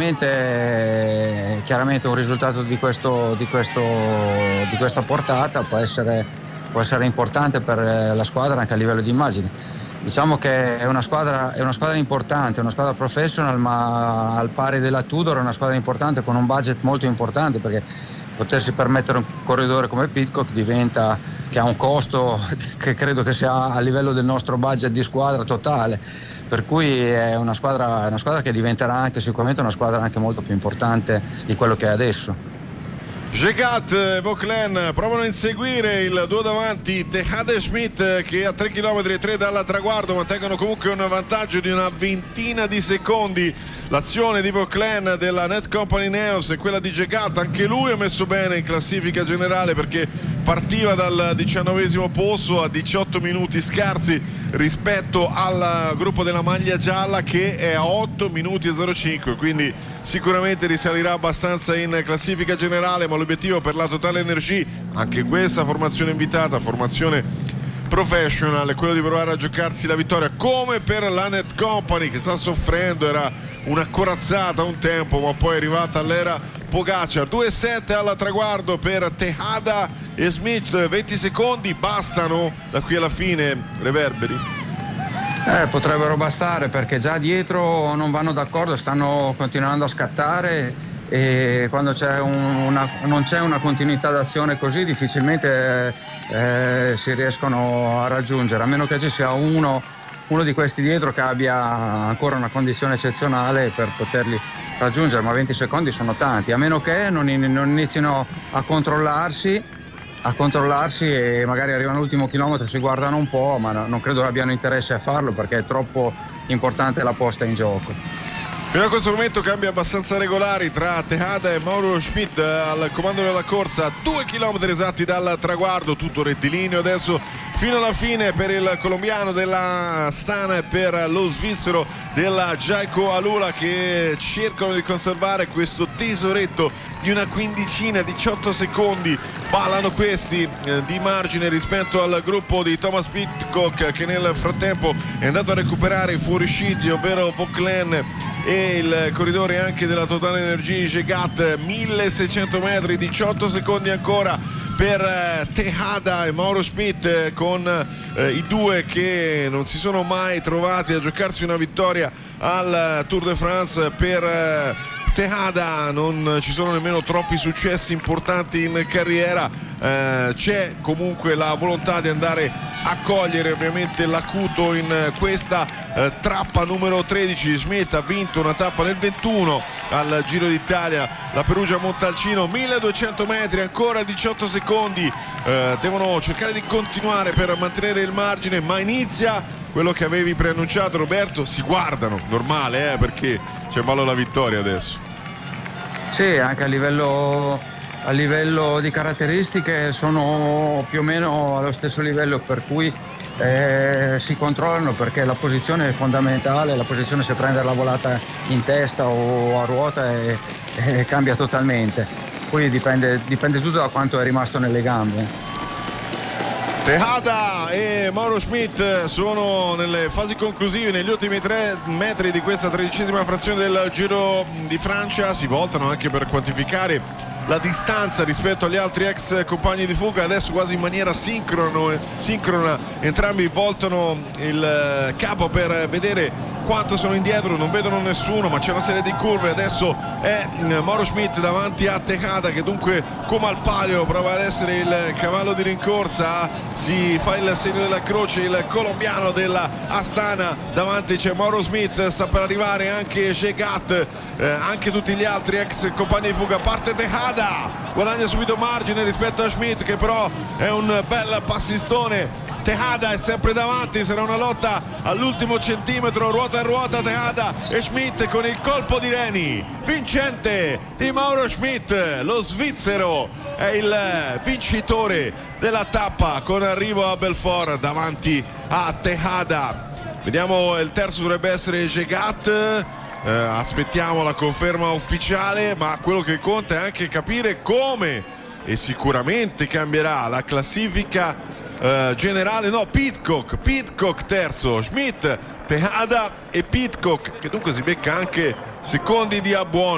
chiaramente un risultato di questa portata può essere importante per la squadra anche a livello di immagine. Diciamo che è una squadra importante, è una squadra professional, ma al pari della Tudor è una squadra importante con un budget molto importante, perché potersi permettere un corridore come Pidcock che ha un costo che credo che sia a livello del nostro budget di squadra totale, per cui è una squadra che diventerà anche sicuramente una squadra anche molto più importante di quello che è adesso. Jegat e Vauclain provano a inseguire il duo davanti, Tejada e Schmidt, che a 3,3 km dal traguardo mantengono comunque un vantaggio di una ventina di secondi. L'azione di Vauclain della Net Company Neos e quella di Jegat, anche lui ha messo bene in classifica generale, perché partiva dal 19° posto a 18 minuti scarsi rispetto al gruppo della maglia gialla, che è a 8 minuti e 05, quindi sicuramente risalirà abbastanza in classifica generale, ma l'obiettivo per la Total Energy, anche questa formazione invitata, formazione professional, è quello di provare a giocarsi la vittoria, come per la Net Company, che sta soffrendo. Era una corazzata un tempo, ma poi è arrivata l'era Pogacar. 2,7 al traguardo per Tejada e Smith, 20 secondi bastano da qui alla fine, Reverberi? Potrebbero bastare, perché già dietro non vanno d'accordo, stanno continuando a scattare, e quando non c'è una continuità d'azione così difficilmente si riescono a raggiungere, a meno che ci sia uno di questi dietro che abbia ancora una condizione eccezionale per poterli raggiungere, ma 20 secondi sono tanti, a meno che non inizino a controllarsi e magari arrivano all'ultimo chilometro, si guardano un po', ma non credo abbiano interesse a farlo, perché è troppo importante la posta in gioco. Fino a questo momento cambi abbastanza regolari tra Tejada e Mauro Schmidt al comando della corsa, 2 chilometri esatti dal traguardo, tutto rettilineo adesso fino alla fine per il colombiano della Astana e per lo svizzero della Jaiko Alula, che cercano di conservare questo tesoretto di una quindicina, 18 secondi ballano questi di margine rispetto al gruppo di Thomas Pidcock, che nel frattempo è andato a recuperare i fuoriusciti, ovvero Vauclain e il corridore anche della Total Energy Jegat. 1600 metri, 18 secondi ancora per Tejada e Mauro Schmidt, con i due che non si sono mai trovati a giocarsi una vittoria al Tour de France. Per Tejada non ci sono nemmeno troppi successi importanti in carriera, c'è comunque la volontà di andare a cogliere ovviamente l'acuto in questa tappa numero 13. Schmidt ha vinto una tappa nel 21 al Giro d'Italia, la Perugia Montalcino, 1200 metri, ancora 18 secondi, devono cercare di continuare per mantenere il margine, ma inizia quello che avevi preannunciato, Roberto, si guardano, normale, perché c'è ballo alla vittoria adesso. Sì, anche a livello di caratteristiche sono più o meno allo stesso livello, per cui si controllano, perché la posizione è fondamentale, la posizione, se prendere la volata in testa o a ruota cambia totalmente, poi dipende tutto da quanto è rimasto nelle gambe. Tejada e Mauro Schmidt sono nelle fasi conclusive, negli ultimi 3 metri di questa 13ª frazione del Giro di Francia. Si voltano anche per quantificare la distanza rispetto agli altri ex compagni di fuga, adesso quasi in maniera sincrona entrambi voltano il capo per vedere quanto sono indietro, non vedono nessuno, ma c'è una serie di curve. Adesso è Mauro Schmidt davanti a Tejada, che dunque come al palio prova ad essere il cavallo di rincorsa, si fa il segno della croce il colombiano della Astana. Davanti c'è Mauro Schmidt, sta per arrivare anche Jegat, anche tutti gli altri ex compagni di fuga. Parte Tejada, guadagna subito margine rispetto a Schmidt, che però è un bel passistone. Tejada è sempre davanti, sarà una lotta all'ultimo centimetro, ruota a ruota Tejada e Schmidt, con il colpo di reni vincente di Mauro Schmidt. Lo svizzero è il vincitore della tappa, con arrivo a Belfort davanti a Tejada. Vediamo, il terzo dovrebbe essere Jegat, aspettiamo la conferma ufficiale, ma quello che conta è anche capire come, e sicuramente cambierà la classifica generale. No, Pidcock terzo, Schmidt, Tejada e Pidcock, che dunque si becca anche secondi di Abuon.